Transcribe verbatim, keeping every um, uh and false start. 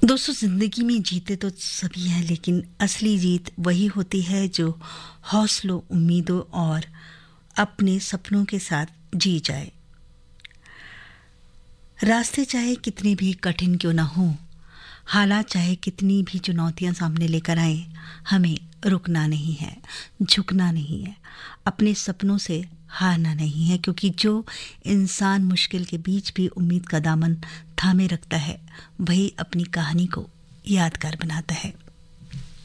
दोस्तों, ज़िंदगी में जीते तो सभी हैं, लेकिन असली जीत वही होती है जो हौसलों, उम्मीदों और अपने सपनों के साथ जी जाए। रास्ते चाहे कितने भी कठिन क्यों ना हों, हालात चाहे कितनी भी चुनौतियां सामने लेकर आएं, हमें रुकना नहीं है, झुकना नहीं है, अपने सपनों से हारना नहीं है, क्योंकि जो इंसान मुश्किल के बीच भी उम्मीद का दामन थामे रखता है, वही अपनी कहानी को यादगार बनाता है।